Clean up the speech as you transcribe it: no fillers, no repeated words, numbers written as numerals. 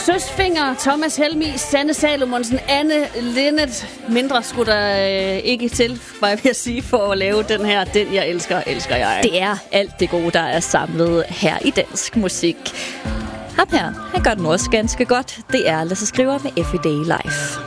Søsfinger, Thomas Helmig, Sanne Salomonsen, Anne Linnet. Mindre skulle der ikke til, var jeg ved at sige, for at lave den her Den jeg elsker, elsker jeg. Det er alt det gode, der er samlet her i dansk musik. Ham her, han gør den også ganske godt. Det er Lasse Skriver med Everyday Life.